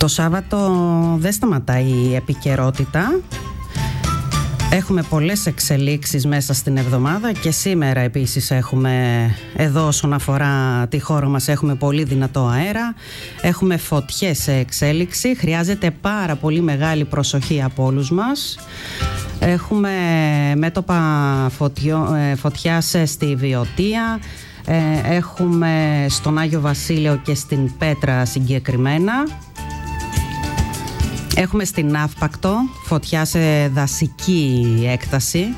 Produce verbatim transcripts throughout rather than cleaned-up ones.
Το Σάββατο δεν σταματάει η επικαιρότητα. Έχουμε πολλές εξελίξεις μέσα στην εβδομάδα και σήμερα επίσης έχουμε εδώ, όσον αφορά τη χώρα μας, έχουμε πολύ δυνατό αέρα. Έχουμε φωτιές σε εξέλιξη. Χρειάζεται πάρα πολύ μεγάλη προσοχή από όλους μας. Έχουμε μέτωπα φωτιό, φωτιάς στη Βιωτία. Έχουμε στον Άγιο Βασίλειο και στην Πέτρα συγκεκριμένα. Έχουμε στην Ναύπακτο φωτιά σε δασική έκταση.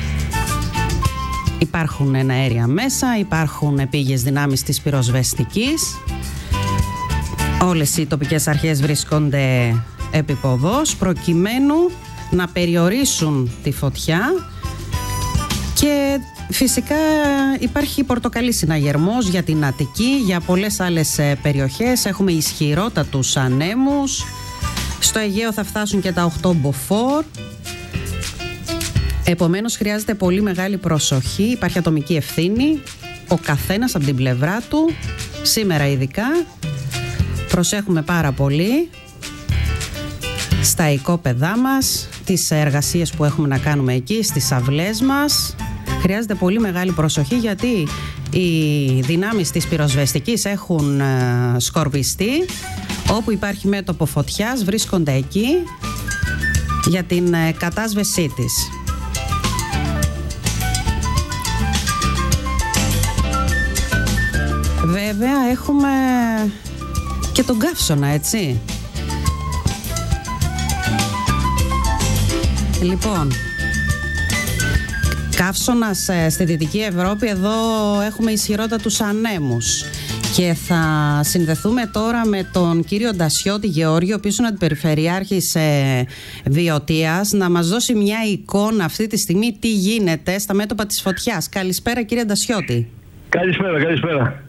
Υπάρχουν εναέρια μέσα, υπάρχουν επίγειες δυνάμεις της πυροσβεστικής. Όλες οι τοπικές αρχές βρίσκονται επίποδος προκειμένου να περιορίσουν τη φωτιά και φυσικά υπάρχει πορτοκαλί συναγερμός για την Αττική, για πολλές άλλες περιοχές. Έχουμε ισχυρότατους ανέμους. Στο Αιγαίο θα φτάσουν και τα οκτώ μποφόρ. Επομένως χρειάζεται πολύ μεγάλη προσοχή. Υπάρχει ατομική ευθύνη. Ο καθένας από την πλευρά του. Σήμερα ειδικά προσέχουμε πάρα πολύ στα οικόπεδά μας, τις εργασίες που έχουμε να κάνουμε εκεί, στις αυλές μας. Χρειάζεται πολύ μεγάλη προσοχή γιατί οι δυνάμεις της πυροσβεστικής έχουν σκορπιστεί. Όπου υπάρχει μέτωπο φωτιάς βρίσκονται εκεί για την κατάσβεσή της. Βέβαια έχουμε και τον καύσωνα, έτσι. Λοιπόν, καύσωνας στη Δυτική Ευρώπη, εδώ έχουμε ισχυρότατους ανέμους. Και θα συνδεθούμε τώρα με τον κύριο Ντασιώτη Γεώργιο, ο οποίος είναι αντιπεριφερειάρχης ε, Βιωτίας, να μας δώσει μια εικόνα αυτή τη στιγμή τι γίνεται στα μέτωπα της φωτιάς. Καλησπέρα κύριε Ντασιώτη. Καλησπέρα, καλησπέρα.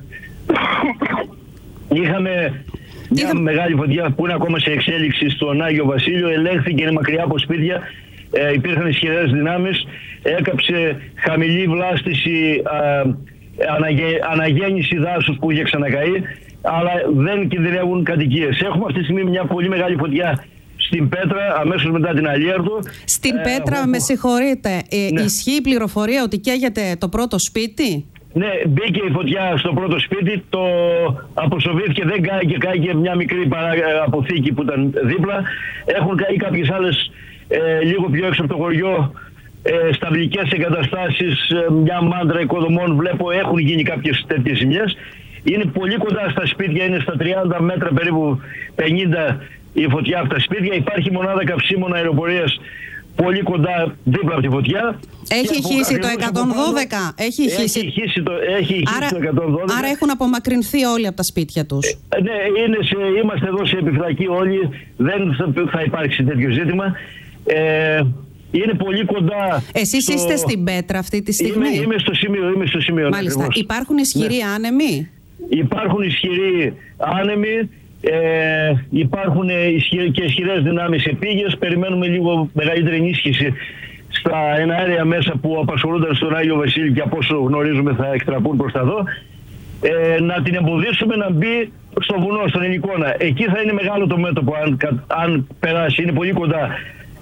Είχαμε μια Είχα... μεγάλη φωτιά που είναι ακόμα σε εξέλιξη στον Άγιο Βασίλειο, ελέγχθηκε, είναι μακριά από σπίτια, ε, υπήρχαν ισχυρές δυνάμεις, έκαψε χαμηλή βλάστηση, ε, Αναγε... αναγέννηση δάσους που είχε ξανακαεί, αλλά δεν κινδυνεύουν κατοικίες. Έχουμε αυτή τη στιγμή μια πολύ μεγάλη φωτιά στην Πέτρα, αμέσως μετά την Αλίαρτο. Στην ε, Πέτρα, έχω... με συγχωρείτε, ε, ναι. Ισχύει η πληροφορία ότι καίγεται το πρώτο σπίτι? Ναι, μπήκε η φωτιά στο πρώτο σπίτι, το αποσοβήθηκε, δεν κάει και κάει και μια μικρή παρά... αποθήκη που ήταν δίπλα. Έχουν καεί κάποιες άλλες ε, λίγο πιο έξω από το χωριό. Ε, σταυλικές εγκαταστάσεις, ε, μια μάντρα οικοδομών, βλέπω έχουν γίνει κάποιες τέτοιες ζημιές. Είναι πολύ κοντά στα σπίτια, είναι στα τριάντα μέτρα, περίπου πενήντα η φωτιά από τα σπίτια. Υπάρχει μονάδα καυσίμων αεροπορίας πολύ κοντά δίπλα από τη φωτιά. Έχει χύσει το εκατόν δώδεκα. Έχει χύσει. Έχει χύσει το, έχει άρα, το εκατόν δώδεκα. Άρα έχουν απομακρυνθεί όλοι από τα σπίτια τους. Ε, ναι, είναι σε, είμαστε εδώ σε επιφυλακή όλοι. Δεν θα, θα υπάρξει τέτοιο ζήτημα. Ε, Είναι πολύ κοντά. Εσείς στο... είστε στην Πέτρα αυτή τη στιγμή? Είμαι, είμαι στο σημείο. Είμαι στο σημείο. Μάλιστα. Ακριβώς. Υπάρχουν ισχυροί ναι. άνεμοι? Υπάρχουν ισχυροί άνεμοι. Ε, υπάρχουν ισχυρ... και ισχυρές δυνάμεις επίγειες. Περιμένουμε λίγο μεγαλύτερη ενίσχυση στα εναέρια μέσα που απασχολούνταν στον Άγιο Βασίλειο και από όσο γνωρίζουμε θα εκτραπούν προς τα δω. Ε, να την εμποδίσουμε να μπει στο βουνό, στον Ελικόνα. Εκεί θα είναι μεγάλο το μέτωπο αν, αν περάσει. Είναι πολύ κοντά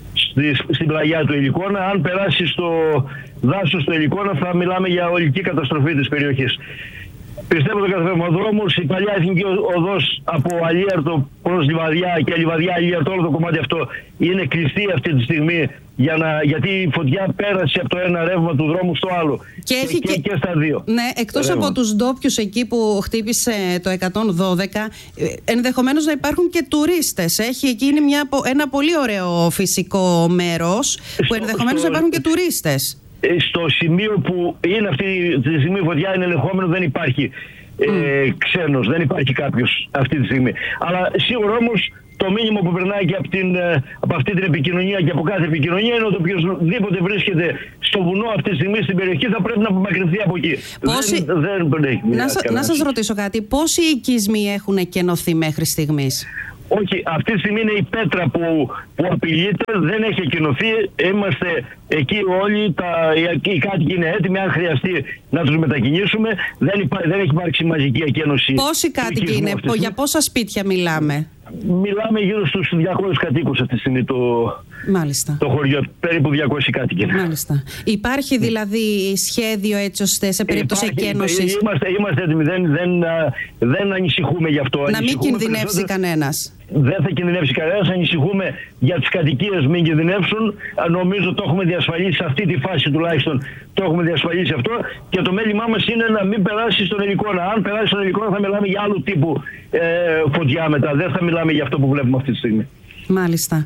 στην πλαγιά του Ελικόνα. Αν περάσει στο δάσος του Ελικόνα θα μιλάμε για ολική καταστροφή της περιοχής. Πιστεύω το καθαρμοδρόμος, η παλιά εθνική οδός από Αλίαρτο προς Λιβαδιά και Λιβαδιά Αλίαρτο, όλο το κομμάτι αυτό είναι κλειστή αυτή τη στιγμή για να, γιατί η φωτιά πέρασε από το ένα ρεύμα του δρόμου στο άλλο. Και, και, έχει και, και, και στα δύο. Ναι, εκτός από τους ντόπιους εκεί που χτύπησε το εκατόν δώδεκα, ενδεχομένως να υπάρχουν και τουρίστες. Έχει εκεί είναι μια, ένα πολύ ωραίο φυσικό μέρος που ενδεχομένως να υπάρχουν και τουρίστες. Στο σημείο που είναι αυτή τη στιγμή η φωτιά είναι ελεγχόμενο, δεν υπάρχει mm. ε, ξένος, δεν υπάρχει κάποιος αυτή τη στιγμή. Αλλά σίγουρα όμως το μήνυμα που περνάει και από, την, από αυτή την επικοινωνία και από κάθε επικοινωνία είναι ότι οποιοδήποτε βρίσκεται στο βουνό αυτή τη στιγμή στην περιοχή θα πρέπει να απομακρυνθεί από εκεί. Πόσοι... Δεν, δεν έχει να, σα, να σας ρωτήσω κάτι, πόσοι οικισμοί έχουν κενωθεί μέχρι στιγμής? Όχι, αυτή τη στιγμή είναι η Πέτρα που, που απειλείται, δεν έχει εκκοινωθεί. Είμαστε εκεί όλοι, τα, οι κάτοικοι είναι έτοιμοι, αν χρειαστεί να τους μετακινήσουμε. Δεν, υπά, δεν έχει υπάρξει μαζική εκκένωση. Πόσοι κάτοικοι είναι, για πόσα σπίτια μιλάμε? μιλάμε γύρω στους διακόσιους κατοίκους αυτή τη στιγμή το, Μάλιστα. το χωριό, περίπου διακόσιοι κάτοικοι. Μάλιστα. Υπάρχει δηλαδή σχέδιο έτσι ώστε σε περίπτωση εκένωσης? Είμαστε, είμαστε έτοιμοι, δεν, δεν, δεν ανησυχούμε γι' αυτό. Να μην κινδυνεύσει κανένας. Δεν θα κινδυνεύσει κανένας, ανησυχούμε για τις κατοικίες μην κινδυνεύσουν. Νομίζω το έχουμε διασφαλίσει σε αυτή τη φάση τουλάχιστον. Το έχουμε διασφαλίσει αυτό και το μέλημά μας είναι να μην περάσει στον Ελικόνα. Αν περάσει στον Ελικόνα θα μιλάμε για άλλου τύπου ε, φωτιά μετά. Δεν θα μιλάμε για αυτό που βλέπουμε αυτή τη στιγμή. Μάλιστα.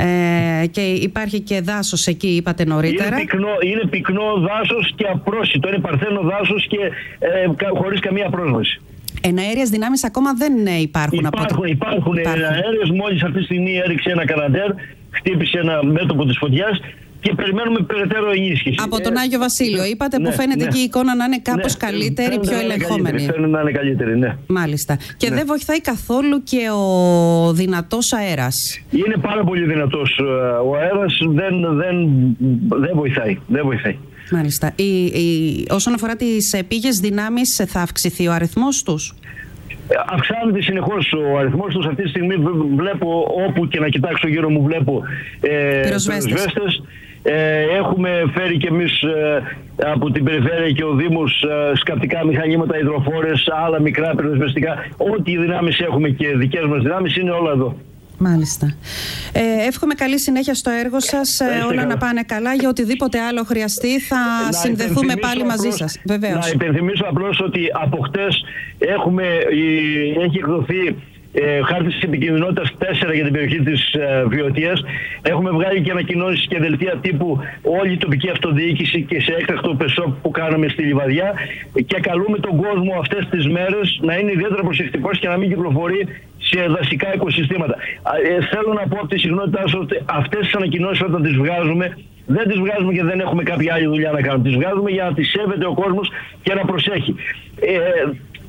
Ε, και υπάρχει και δάσος εκεί, είπατε νωρίτερα. Είναι πυκνό, είναι πυκνό δάσος και απρόσιτο. Είναι παρθένο δάσος και ε, χωρίς καμία πρόσβαση. Εναέριες δυνάμεις ακόμα δεν υπάρχουν. Υπάρχουν, από... υπάρχουν, υπάρχουν εναέριες. Μόλις αυτή τη στιγμή έριξε ένα καναντέρ, χτύπησε ένα μέτωπο της φωτιάς και περιμένουμε περαιτέρω ενίσχυση. Από τον Άγιο Βασίλειο, είπατε, ναι, που φαίνεται ναι, εκεί η εικόνα να είναι κάπως ναι, καλύτερη, πιο ελεγχόμενη. Φαίνεται να είναι καλύτερη, ναι. Μάλιστα. Και ναι, δεν βοηθάει καθόλου και ο δυνατός αέρας. Είναι πάρα πολύ δυνατός ο αέρας, δεν, δεν, δεν βοηθάει. Δεν βοηθάει. Μάλιστα. Η, η, όσον αφορά τις πήγες δυνάμεις, θα αυξηθεί ο αριθμός τους? Αυξάνεται συνεχώς ο αριθμός τους. Αυτή τη στιγμή βλέπω, όπου και να κοιτάξω γύρω μου, βλέπω ε, πυροσβέστες. Ε, έχουμε φέρει και εμείς ε, από την περιφέρεια και ο Δήμος ε, σκαπτικά μηχανήματα, υδροφόρες, άλλα μικρά πυροσβεστικά. Ό,τι οι δυνάμεις έχουμε και δικές μας δυνάμεις είναι όλα εδώ. Μάλιστα. Ε, εύχομαι καλή συνέχεια στο έργο σας, ε, όλα καλά. Να πάνε καλά. Για οτιδήποτε άλλο χρειαστεί θα να συνδεθούμε πάλι μαζί απλώς, σας. Βεβαίως. Να υπενθυμίσω απλώς ότι από χτες έχουμε, έχει εκδοθεί Ε, χάρτης επικινδυνότητας τέσσερα για την περιοχή της ε, Βιωτίας. Έχουμε βγάλει και ανακοινώσεις και δελτία τύπου όλη η τοπική αυτοδιοίκηση και σε έκτακτο πεσό που κάναμε στη Λιβαδιά και καλούμε τον κόσμο αυτές τις μέρες να είναι ιδιαίτερα προσεκτικός και να μην κυκλοφορεί σε δασικά οικοσυστήματα. Ε, θέλω να πω από τη συχνότητά σας ότι αυτές τις ανακοινώσεις όταν τις βγάζουμε δεν τις βγάζουμε και δεν έχουμε κάποια άλλη δουλειά να κάνουμε. Τις βγάζουμε για να τις σέβεται ο κόσμος και να προσέχει. Ε,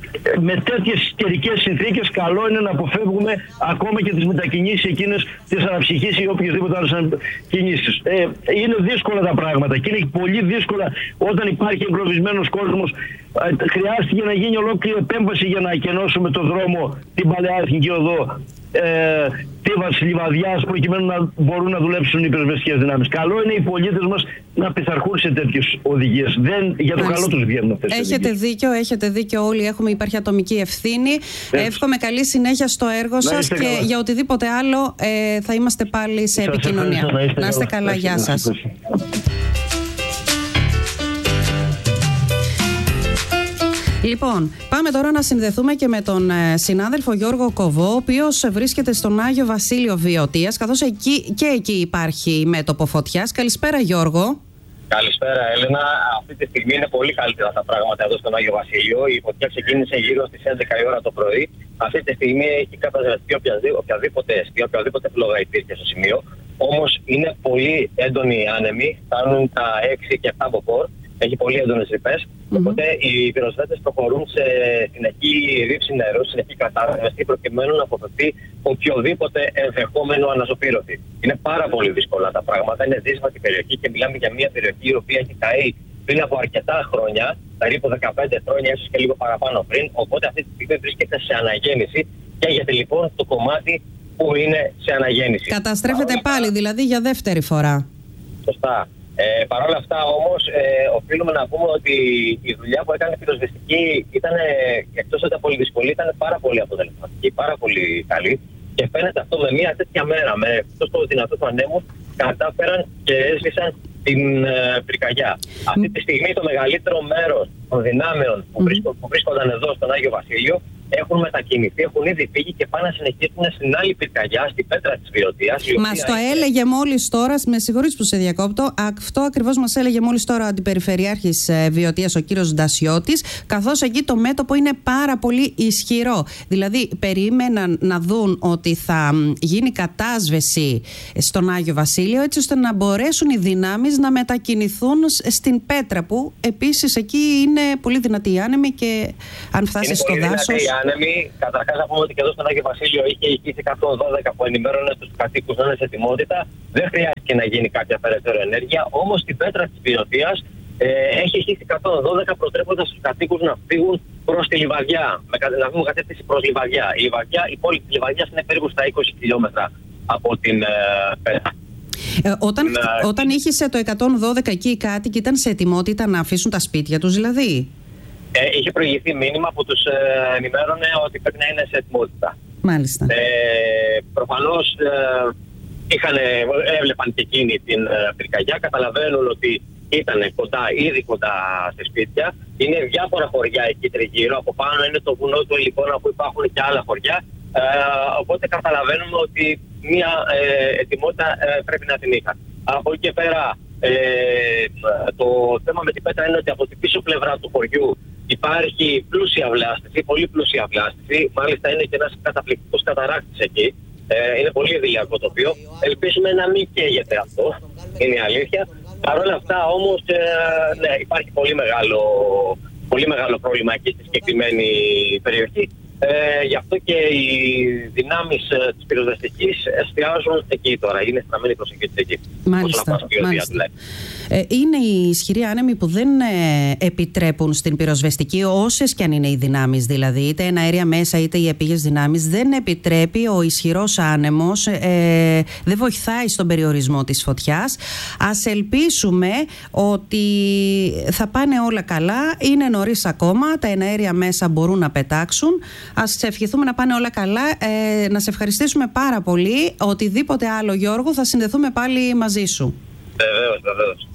με τέτοιες καιρικές συνθήκες καλό είναι να αποφεύγουμε ακόμα και τις μετακινήσεις εκείνες της αναψυχής ή οποιασδήποτε άλλες κινήσεις. Ε, είναι δύσκολα τα πράγματα και είναι πολύ δύσκολα όταν υπάρχει εγκλωβισμένος κόσμος. Ε, χρειάστηκε να γίνει ολόκληρη επέμβαση για να ακενώσουμε το δρόμο, την Παλαιά Εθνική Οδό, ε, Τύβας, Λιβαδιάς, προκειμένου να μπορούν να δουλέψουν οι πυροσβεστικές δυνάμεις. Καλό είναι οι πολίτες μας να πειθαρχούν σε τέτοιες οδηγίες. Δεν, για το Μάλιστα. καλό τους βγαίνουν αυτές. Έχετε δίκιο, έχετε δίκιο όλοι. Έχουμε, υπάρχει ατομική ευθύνη. Έτσι. Εύχομαι καλή συνέχεια στο έργο σας και καλά. Για οτιδήποτε άλλο ε, θα είμαστε πάλι σε σας επικοινωνία. Να είστε, να είστε καλά, καλά. Γεια σας. Λοιπόν, πάμε τώρα να συνδεθούμε και με τον ε, συνάδελφο Γιώργο Κοβό, ο οποίος βρίσκεται στον Άγιο Βασίλειο Βιωτίας, καθώς εκεί, και εκεί υπάρχει μέτωπο φωτιάς. Καλησπέρα, Γιώργο. Καλησπέρα, Έλενα. Αυτή τη στιγμή είναι πολύ καλύτερα τα πράγματα εδώ στον Άγιο Βασίλειο. Η φωτιά ξεκίνησε γύρω στις έντεκα η ώρα το πρωί. Αυτή τη στιγμή έχει καταδραστεί οποιαδήποτε αιστεία, οποιαδήποτε φλόγα υπήρχε στο σημείο. Όμως είναι πολύ έντονοι οι άνεμοι, φτάνουν τα έξι και επτά μποφόρ. Έχει πολύ έντονες ρηπές. Mm-hmm. Οπότε οι πυροσβέστες προχωρούν σε συνεχή ρήψη νερού, συνεχή κατάρρευση, προκειμένου να αποφευθεί οποιοδήποτε ενδεχόμενο αναζωπήρωτη. Είναι πάρα πολύ δύσκολα τα πράγματα. Είναι δύσβατη περιοχή και μιλάμε για μια περιοχή η οποία έχει καεί πριν από αρκετά χρόνια, περίπου δεκαπέντε χρόνια, ίσως και λίγο παραπάνω πριν. Οπότε αυτή τη στιγμή βρίσκεται σε αναγέννηση. Καίγεται λοιπόν το κομμάτι που είναι σε αναγέννηση. Καταστρέφεται πάλι, δηλαδή για δεύτερη φορά. Σωστά. Ε, Παρ' όλα αυτά όμως ε, οφείλουμε να πούμε ότι η δουλειά που έκανε η πυροσβεστική ήταν, εκτός ότι ήταν πολύ δύσκολη, ήταν πάρα πολύ αποτελεσματική, πάρα πολύ καλή και φαίνεται αυτό με μια τέτοια μέρα, με τόσο δυνατούς ανέμους κατάφεραν και έσβησαν την ε, πυρκαγιά. Mm. Αυτή τη στιγμή το μεγαλύτερο μέρος των δυνάμεων που, mm. βρίσκον, που βρίσκονταν εδώ στον Άγιο Βασίλειο έχουν μετακινηθεί, έχουν ήδη φύγει και πάνε να συνεχίσουν στην άλλη πυρκαγιά, στην Πέτρα της Βιωτίας. Μας το είναι... έλεγε μόλις τώρα, με συγχωρείς που σε διακόπτω, αυτό ακριβώς μας έλεγε μόλις τώρα ο Αντιπεριφερειάρχης Βιωτίας, ο κύριος Ντασιώτης, καθώς εκεί το μέτωπο είναι πάρα πολύ ισχυρό. Δηλαδή, περίμεναν να δουν ότι θα γίνει κατάσβεση στον Άγιο Βασίλειο, έτσι ώστε να μπορέσουν οι δυνάμεις να μετακινηθούν στην Πέτρα, που επίσης εκεί είναι πολύ δυνατή η άνεμη και αν φτάσει στο δάσος. Άνεμοι. Καταρχάς, να πούμε ότι και εδώ στον Άγιο Βασίλειο είχε ηχήσει εκατόν δώδεκα που ενημέρωνε τους κατοίκους να είναι σε ετοιμότητα. Δεν χρειάστηκε να γίνει κάποια περαιτέρω ενέργεια. Όμως στην Πέτρα της Βιωτίας ε, έχει ηχήσει εκατόν δώδεκα προτρέποντας τους κατοίκους να φύγουν προς τη Λιβαδιά, με κατευθύνουμε κατεύθυνση προς Λιβαδιά. Η, Λιβαδιά, η πόλη της Λιβαδιάς είναι περίπου στα είκοσι χιλιόμετρα από την ε, Πέτρα. Ε, όταν, ε, όταν είχε το εκατόν δώδεκα εκεί οι κάτοικοι ήταν σε ετοιμότητα να αφήσουν τα σπίτια τους δηλαδή? Ε, είχε προηγηθεί μήνυμα που τους ε, ενημέρωνε ότι πρέπει να είναι σε ετοιμότητα. Μάλιστα. Ε, προφανώς ε, είχαν, έβλεπαν και εκείνη την ε, πυρκαγιά, καταλαβαίνουν ότι ήταν κοντά, ήδη κοντά σε σπίτια. Είναι διάφορα χωριά εκεί τριγύρω. Από πάνω είναι το βουνό του Ελικόνα που υπάρχουν και άλλα χωριά. Ε, οπότε καταλαβαίνουμε ότι μια ε, ετοιμότητα ε, πρέπει να την είχαν. Από εκεί και πέρα, ε, το θέμα με την Πέτρα είναι ότι από την πίσω πλευρά του χωριού υπάρχει πλούσια βλάστηση, πολύ πλούσια βλάστηση. Μάλιστα είναι και ένας καταπληκτικός καταράκτης εκεί. Ε, είναι πολύ ιδηλιακό τοπίο. Ελπίζουμε να μην καίγεται αυτό. Είναι η αλήθεια. Παρ' όλα αυτά όμως ε, ναι, υπάρχει πολύ μεγάλο, πολύ μεγάλο πρόβλημα εκεί στη συγκεκριμένη περιοχή. Ε, γι' αυτό και οι δυνάμεις ε, της πυροσβεστικής εστιάζουν εκεί τώρα. Είναι στραμμένη προσοχή της εκεί. Μάλιστα. μάλιστα. Ε, είναι οι ισχυροί άνεμοι που δεν ε, επιτρέπουν στην πυροσβεστική, όσες και αν είναι οι δυνάμεις δηλαδή, είτε ένα αέρια μέσα είτε οι επίγειες δυνάμεις, δεν επιτρέπει ο ισχυρός άνεμος, ε, δεν βοηθάει στον περιορισμό της φωτιάς. Ας ελπίσουμε ότι θα πάνε όλα καλά. Είναι νωρίς ακόμα, τα εναέρια μέσα μπορούν να πετάξουν. Ας ευχηθούμε να πάνε όλα καλά. Ε, να σε ευχαριστήσουμε πάρα πολύ. Οτιδήποτε άλλο, Γιώργο, θα συνδεθούμε πάλι μαζί σου. Βεβαίως, βεβαίως.